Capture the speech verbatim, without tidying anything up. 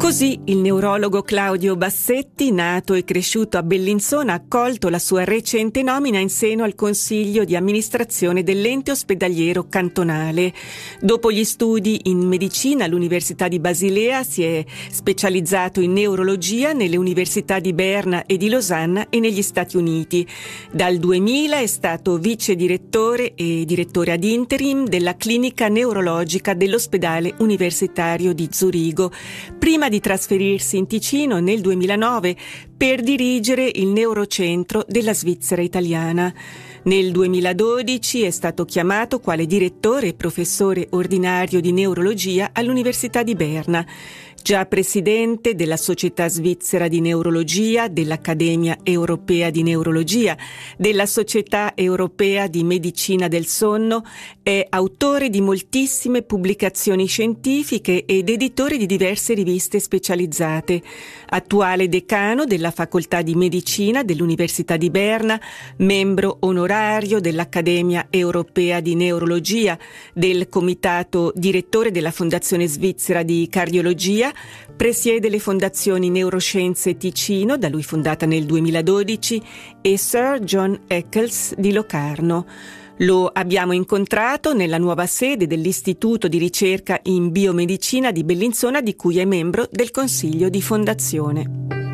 Così il neurologo Claudio Bassetti, nato e cresciuto a Bellinzona, ha accolto la sua recente nomina in seno al consiglio di amministrazione dell'ente ospedaliero cantonale. Dopo gli studi in medicina all'Università di Basilea si è specializzato in neurologia nelle università di Berna e di Losanna e negli Stati Uniti. Dal duemila è stato vice direttore e direttore ad interim della clinica neurologica dell'ospedale universitario di Zurigo, prima di trasferirsi in Ticino nel duemilanove per dirigere il neurocentro della Svizzera italiana. Nel duemiladodici è stato chiamato quale direttore e professore ordinario di neurologia all'Università di Berna. Già presidente della Società Svizzera di Neurologia, dell'Accademia Europea di Neurologia, della Società Europea di Medicina del Sonno, è autore di moltissime pubblicazioni scientifiche ed editore di diverse riviste specializzate. Attuale decano della Facoltà di Medicina dell'Università di Berna, membro onorario dell'Accademia Europea di Neurologia, del Comitato direttore della Fondazione Svizzera di Cardiologia, presiede le fondazioni Neuroscienze Ticino, da lui fondata nel duemiladodici, e Sir John Eccles di Locarno. Lo abbiamo incontrato nella nuova sede dell'Istituto di ricerca in biomedicina di Bellinzona, di cui è membro del consiglio di fondazione.